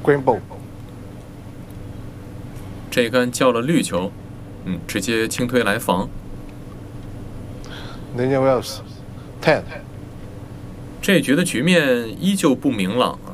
Green ball。 这杆叫了绿球，直接轻推来防。 Daniel Wells，10。 这局的局面依旧不明朗，